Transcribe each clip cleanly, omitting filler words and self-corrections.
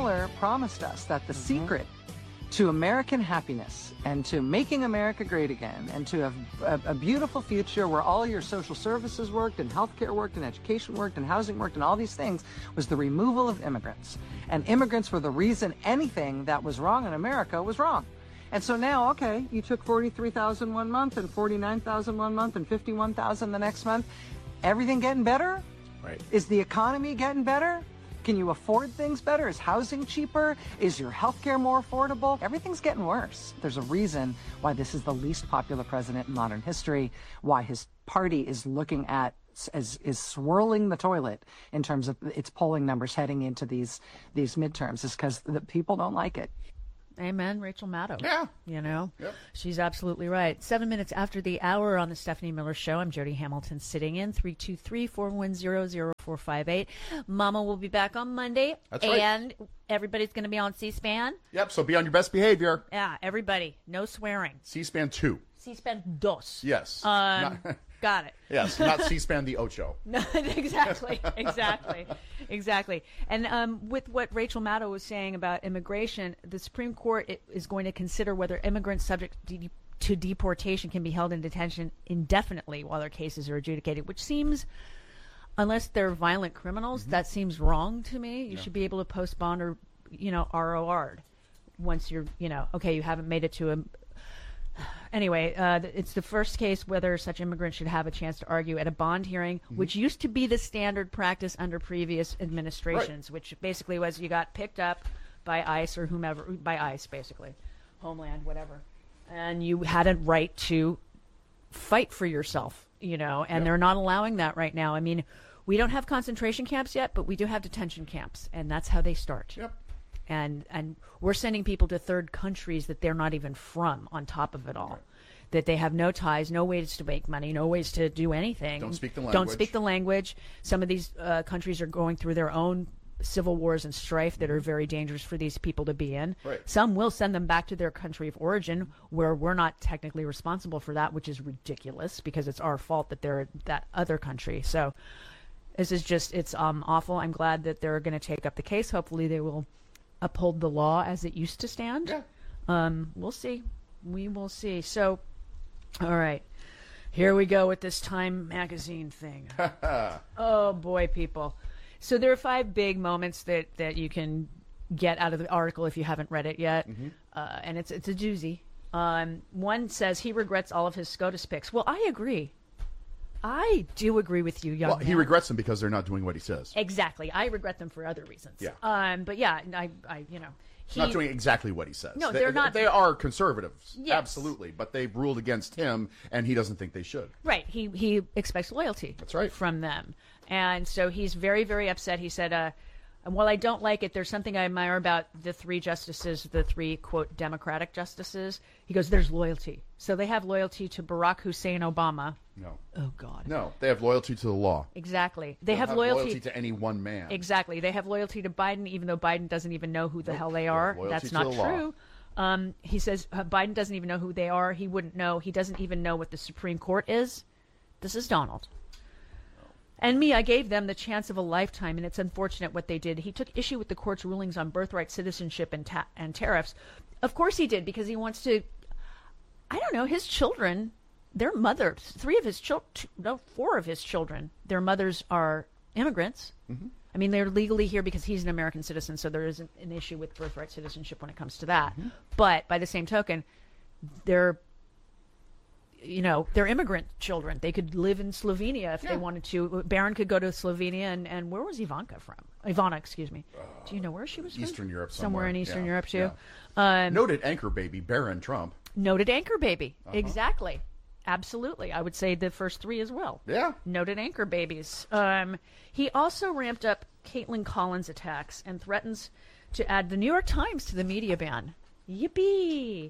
Miller promised us that the secret to American happiness and to making America great again and to have a beautiful future where all your social services worked and healthcare worked and education worked and housing worked and all these things was the removal of immigrants. And immigrants were the reason anything that was wrong in America was wrong. And so now, okay, you took 43,000 one month and 49,000 one month and 51,000 the next month. Everything getting better? Right. Is the economy getting better? Can you afford things better? Is housing cheaper? Is your healthcare more affordable? Everything's getting worse. There's a reason why this is the least popular president in modern history, why his party is looking at is swirling the toilet in terms of its polling numbers heading into these midterms, is because the people don't like it. Amen, Rachel Maddow. Yeah. You know, Yep. She's absolutely right. 7 minutes after the hour on the Stephanie Miller Show, I'm Jody Hamilton sitting in 323-410-0458. Mama will be back on Monday. That's right. And everybody's going to be on C-SPAN. Yep, so be on your best behavior. Yeah, everybody. No swearing. C-SPAN 2. C-SPAN dos. Yes. Got it. Yes, not C-SPAN the Ocho. Exactly. And with what Rachel Maddow was saying about immigration, the Supreme Court is going to consider whether immigrants subject to deportation can be held in detention indefinitely while their cases are adjudicated, which seems, unless they're violent criminals, that seems wrong to me. You should be able to post bond or, ROR'd once you're, okay, you haven't made it to a... Anyway, it's the first case whether such immigrants should have a chance to argue at a bond hearing, which used to be the standard practice under previous administrations, which basically was you got picked up by ICE or whomever, by ICE basically, Homeland, whatever, and you had a right to fight for yourself, and they're not allowing that right now. I mean, we don't have concentration camps yet, but we do have detention camps, and that's how they start. Yep. And we're sending people to third countries that they're not even from on top of it all. Right. That they have no ties, no ways to make money, no ways to do anything. Don't speak the language. Some of these countries are going through their own civil wars and strife that are very dangerous for these people to be in. Right. Some will send them back to their country of origin where we're not technically responsible for that, which is ridiculous because it's our fault that they're that other country. So this is just, it's awful. I'm glad that they're going to take up the case. Hopefully they will uphold the law as it used to stand. Yeah. We'll see. We will see. So, all right. Here we go with this Time magazine thing. Oh, boy, people. So there are 5 big moments that you can get out of the article if you haven't read it yet. And it's a doozy. One says he regrets all of his SCOTUS picks. Well, I agree. I do agree with you, young man. He regrets them because they're not doing what he says. Exactly. I regret them for other reasons. Yeah. But yeah, He's not doing exactly what he says. No, they're not. They are conservatives, yes. Absolutely, but they've ruled against him, and he doesn't think they should. Right. He expects loyalty. That's right. From them, and so he's very, very upset. He said, and while I don't like it, there's something I admire about the 3 justices, the 3, quote, Democratic justices. He goes, there's loyalty. So they have loyalty to Barack Hussein Obama. No. Oh, God. No, they have loyalty to the law. Exactly. They don't have loyalty to any one man. Exactly. They have loyalty to Biden, even though Biden doesn't even know who the hell they are. That's not true. He says Biden doesn't even know who they are. He wouldn't know. He doesn't even know what the Supreme Court is. This is Donald. And me, I gave them the chance of a lifetime, and it's unfortunate what they did. He took issue with the court's rulings on birthright citizenship and tariffs. Of course he did, because he wants to, I don't know, his children, their mothers, 4 of his children, their mothers are immigrants. I mean, they're legally here because he's an American citizen, so there isn't an issue with birthright citizenship when it comes to that. But by the same token, they're immigrant children. They could live in Slovenia if they wanted to. Barron could go to Slovenia, and where was Ivana, excuse me. Do you know where she was from? Eastern Europe somewhere in Eastern Europe, too. Yeah. Noted anchor baby, Barron Trump. Noted anchor baby. Exactly. Absolutely. I would say the first 3 as well. Yeah. Noted anchor babies. He also ramped up Caitlin Collins attacks and threatens to add the New York Times to the media ban. Yippee!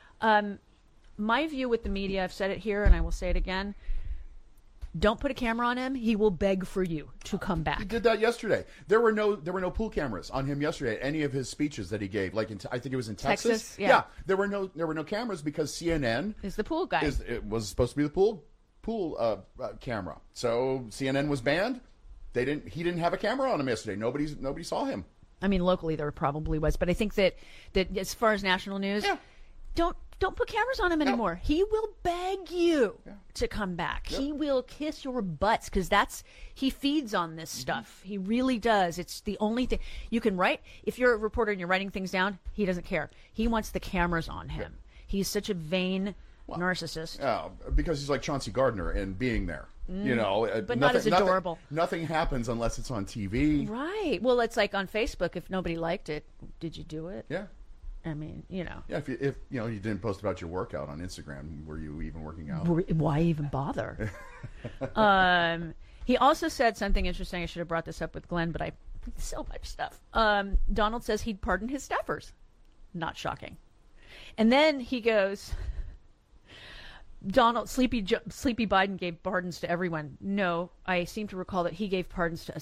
My view with the media, I've said it here and I will say it again, don't put a camera on him. He will beg for you to come back. He did that yesterday. There were no pool cameras on him yesterday at any of his speeches that he gave. Like I think it was in Texas. Yeah. There were no cameras because CNN is the pool guy. It was supposed to be the pool camera. So CNN was banned. He didn't have a camera on him yesterday. Nobody saw him. I mean, locally there probably was, but I think that as far as national news, don't put cameras on him anymore. He will beg you to come back. He will kiss your butts because he feeds on this stuff. He really does. It's the only thing you can write. If you're a reporter and you're writing things down, he doesn't care. He wants the cameras on him. He's such a vain narcissist. Because he's like Chauncey Gardner and being there. You know, but not as adorable. Nothing happens unless it's on TV. Right. Well, it's like on Facebook. If nobody liked it, did you do it? Yeah. I mean, you know. Yeah, if you know you didn't post about your workout on Instagram, were you even working out? Why even bother? He also said something interesting. I should have brought this up with Glenn, but so much stuff. Donald says he'd pardon his staffers. Not shocking. And then he goes, Sleepy Biden gave pardons to everyone. No, I seem to recall that he gave pardons to